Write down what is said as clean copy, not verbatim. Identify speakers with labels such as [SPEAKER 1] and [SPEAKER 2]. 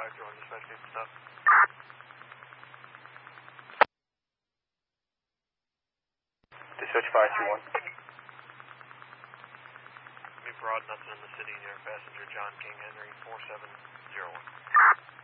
[SPEAKER 1] 521, dispatch needs to stop.
[SPEAKER 2] Dispatch 521.
[SPEAKER 1] Be broad, nothing in the city near passenger John King Henry 4701.